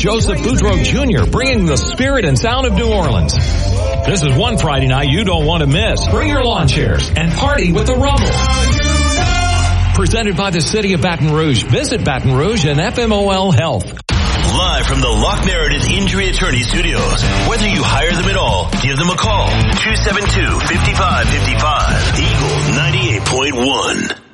Joseph Boudreaux Jr., bringing the spirit and sound of New Orleans. This is one Friday night you don't want to miss. Bring your lawn chairs and party with the Rumble. Presented by the City of Baton Rouge. Visit Baton Rouge and FMOL Health. Live from the Lock Meredith Injury Attorney Studios. Whether you hire them at all, give them a call. 272-5555. Eagle 98.1.